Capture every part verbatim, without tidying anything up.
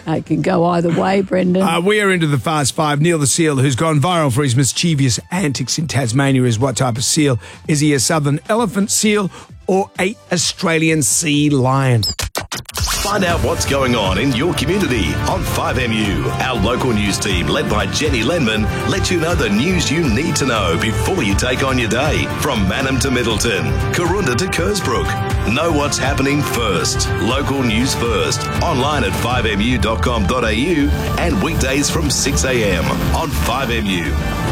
It can go either way, Brendan. Uh, we are into the Fast Five. Neil the Seal, who's gone viral for his mischievous antics in Tasmania, is what type of seal? Is he a southern elephant seal or a Australian sea lion? Find out what's going on in your community on five M U. Our local news team, led by Jenny Lenman, lets you know the news you need to know before you take on your day. From Mannum to Middleton, Karoonda to Kersbrook. Know what's happening first. Local news first. Online at five m u dot com dot a u and weekdays from six a m on five M U.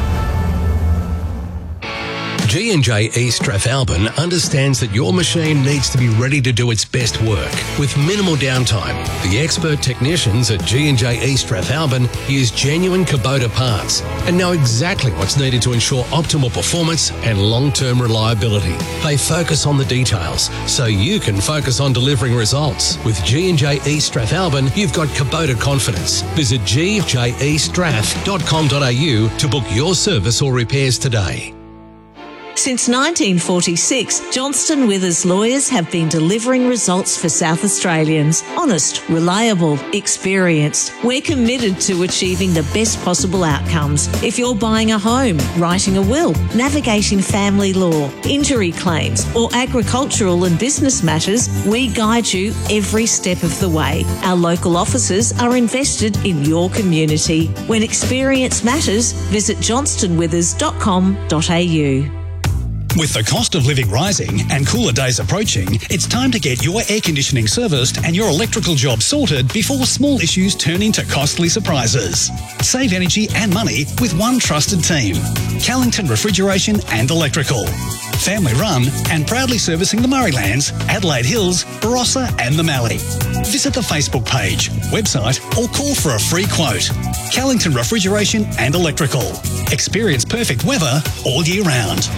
G and J East Strathalbyn understands that your machine needs to be ready to do its best work with minimal downtime. The expert technicians at G and J East Strathalbyn use genuine Kubota parts and know exactly what's needed to ensure optimal performance and long-term reliability. They focus on the details so you can focus on delivering results. With G and J East Strathalbyn, you've got Kubota confidence. Visit g j e strath dot com dot a u to book your service or repairs today. Since nineteen forty-six, Johnston Withers Lawyers have been delivering results for South Australians. Honest, reliable, experienced. We're committed to achieving the best possible outcomes. If you're buying a home, writing a will, navigating family law, injury claims, or agricultural and business matters, we guide you every step of the way. Our local offices are invested in your community. When experience matters, visit johnston withers dot com dot a u. With the cost of living rising and cooler days approaching, it's time to get your air conditioning serviced and your electrical job sorted before small issues turn into costly surprises. Save energy and money with one trusted team. Callington Refrigeration and Electrical. Family run and proudly servicing the Murraylands, Adelaide Hills, Barossa and the Mallee. Visit the Facebook page, website or call for a free quote. Callington Refrigeration and Electrical. Experience perfect weather all year round.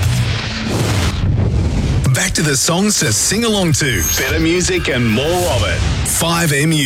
Back to the songs to sing along to. Better music and more of it. five M U.